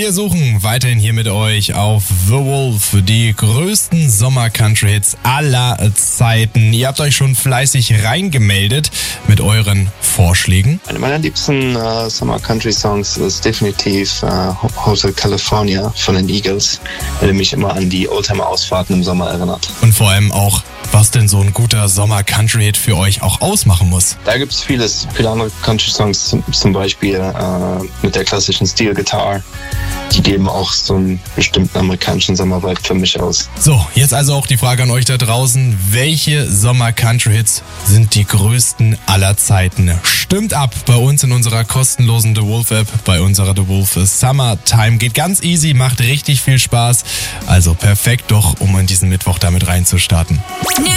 Wir suchen weiterhin hier mit euch auf The Wolf die größten Sommer-Country-Hits aller Zeiten. Ihr habt euch schon fleißig reingemeldet mit euren Vorschlägen. Eine meiner liebsten Sommer-Country-Songs ist definitiv Hotel California von den Eagles, der mich immer an die Oldtimer-Ausfahrten im Sommer erinnert. Und vor allem auch, was denn so ein guter Sommer-Country-Hit für euch auch ausmachen muss. Da gibt es viele andere Country-Songs, zum Beispiel mit der klassischen Steel-Guitar. Die geben auch so einen bestimmten amerikanischen Sommer-Vibe für mich aus. So, jetzt also auch die Frage an euch da draußen. Welche Sommer-Country-Hits sind die größten aller Zeiten? Stimmt ab bei uns in unserer kostenlosen The Wolf App, bei unserer The Wolf Summertime. Geht ganz easy, macht richtig viel Spaß. Also perfekt doch, um an diesen Mittwoch damit reinzustarten. New